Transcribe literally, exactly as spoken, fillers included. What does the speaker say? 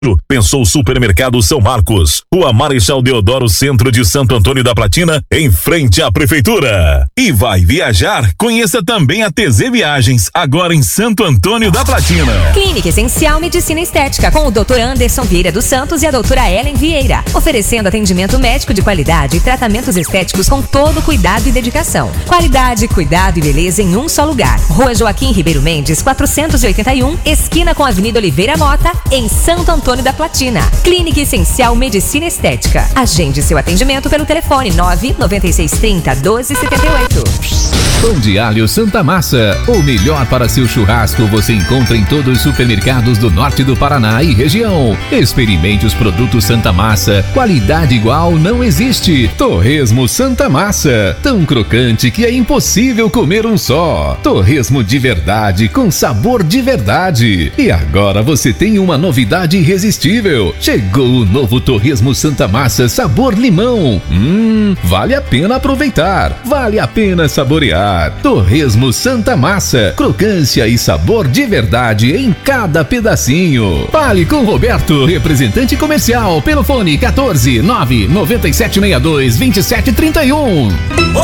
Pensou Supermercado São Marcos, Rua Marechal Deodoro, centro de Santo Antônio da Platina, em frente à Prefeitura. E vai viajar? Conheça também a T Z Viagens, agora em Santo Antônio da Platina. Clínica Essencial Medicina Estética, com o doutor Anderson Vieira dos Santos e a doutora Ellen Vieira, oferecendo atendimento médico de qualidade e tratamentos estéticos com todo cuidado e dedicação. Qualidade, cuidado e beleza em um só lugar. Rua Joaquim Ribeiro Mendes, quatrocentos e oitenta e um, esquina com a Avenida Oliveira Mota, em Santo Antônio da Platina. Clínica Essencial Medicina Estética. Agende seu atendimento pelo telefone nove nove seis três zero doze setenta e oito. Pão de Alho Santa Massa. O melhor para seu churrasco você encontra em todos os supermercados do norte do Paraná e região. Experimente os produtos Santa Massa. Qualidade igual não existe. Torresmo Santa Massa. Tão crocante que é impossível comer um só. Torresmo de verdade, com sabor de verdade. E agora você tem uma novidade irresistível. Chegou o novo Torresmo Santa Massa sabor limão. Hum, vale a pena aproveitar. Vale a pena saborear. Torresmo Santa Massa, crocância e sabor de verdade em cada pedacinho. Fale com Roberto, representante comercial, pelo fone quatorze, nove nove sete seis dois, vinte e sete trinta e um.